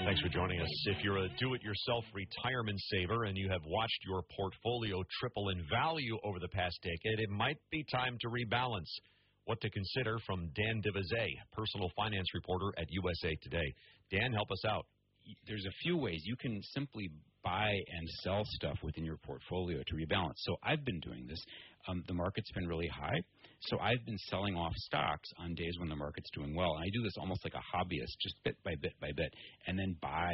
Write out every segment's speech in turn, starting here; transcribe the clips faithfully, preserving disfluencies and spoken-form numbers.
Thanks for joining us. If you're a do-it-yourself retirement saver and you have watched your portfolio triple in value over the past decade, it might be time to rebalance. What to consider from Dan Divizet, personal finance reporter at U S A Today. Dan, help us out. There's a few ways. You can simply buy and sell stuff within your portfolio to rebalance. So I've been doing this. Um, the market's been really high, so I've been selling off stocks on days when the market's doing well. And I do this almost like a hobbyist, just bit by bit by bit, and then buy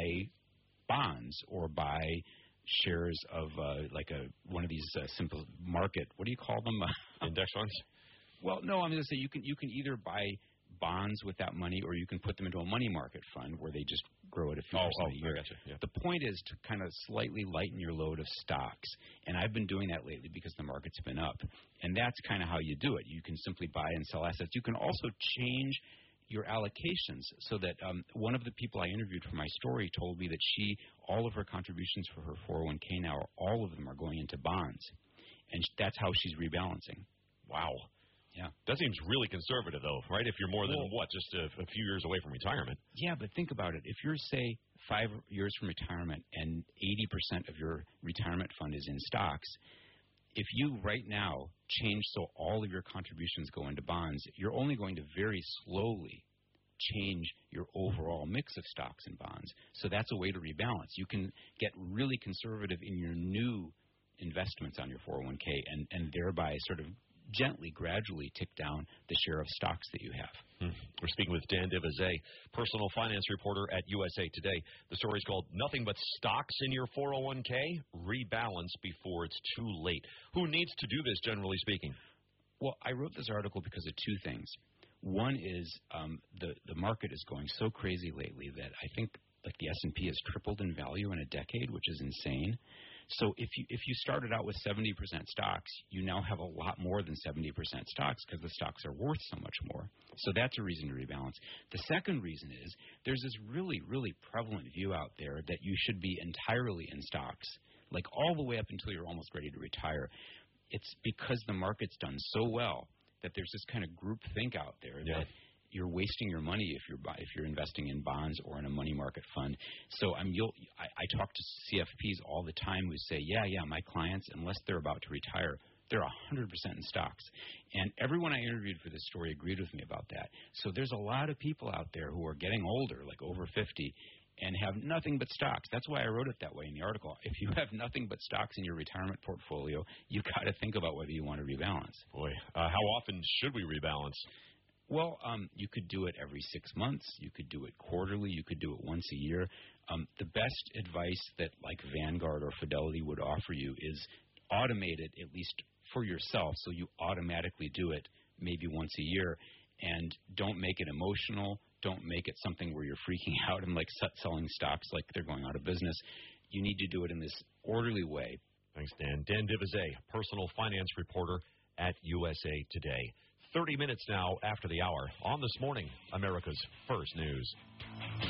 bonds or buy shares of uh, like a one of these uh, simple market. What do you call them? Index funds. Well, no, I'm going to say you can you can either buy bonds with that money, or you can put them into a money market fund where they just grow at a few oh, percent oh, a year. I gotcha. Yeah. The point is to kind of slightly lighten your load of stocks, and I've been doing that lately because the market's been up, and that's kind of how you do it. You can simply buy and sell assets. You can also change your allocations so that um, one of the people I interviewed for my story told me that she, all of her contributions for her four oh one k now, all of them are going into bonds, and that's how she's rebalancing. Wow. Yeah. That seems really conservative, though, right? If you're more than, well, what, just a, a few years away from retirement. Yeah, but think about it. If you're, say, five years from retirement and eighty percent of your retirement fund is in stocks, if you right now change so all of your contributions go into bonds, you're only going to very slowly change your overall mix of stocks and bonds. So that's a way to rebalance. You can get really conservative in your new investments on your four oh one k and, and thereby sort of gently, gradually tick down the share of stocks that you have. Hmm. We're speaking with Dan Divizet, personal finance reporter at U S A Today. The story's called Nothing But Stocks in Your four oh one k? Rebalance before it's too late. Who needs to do this, generally speaking? Well, I wrote this article because of two things. One is um, the, the market is going so crazy lately that I think like the S and P has tripled in value in a decade, which is insane. So if you if you started out with seventy percent stocks, you now have a lot more than seventy percent stocks because the stocks are worth so much more. So that's a reason to rebalance. The second reason is there's this really, really prevalent view out there that you should be entirely in stocks, like all the way up until you're almost ready to retire. It's because the market's done so well that there's this kind of group think out there yeah. that you're wasting your money if you're if you're investing in bonds or in a money market fund. So I'm you'll, I, I talk to C F Ps all the time who say, yeah, yeah, my clients, unless they're about to retire, they're one hundred percent in stocks. And everyone I interviewed for this story agreed with me about that. So there's a lot of people out there who are getting older, like over fifty, and have nothing but stocks. That's why I wrote it that way in the article. If you have nothing but stocks in your retirement portfolio, you got to think about whether you want to rebalance. Boy, uh, how often should we rebalance? Well, um, you could do it every six months. You could do it quarterly. You could do it once a year. Um, the best advice that like Vanguard or Fidelity would offer you is automate it at least for yourself, so you automatically do it maybe once a year. And don't make it emotional. Don't make it something where you're freaking out and like selling stocks like they're going out of business. You need to do it in this orderly way. Thanks, Dan. Dan Divizet, personal finance reporter at U S A Today. thirty minutes now after the hour on This Morning, America's First News.